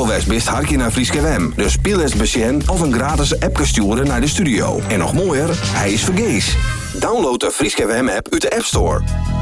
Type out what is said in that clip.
west best harkje naar Frieske WM. Dus speel eens besjen of een gratis app sturen naar de studio. En nog mooier, hij is vergees. Download de Frieske WM app uit de App Store.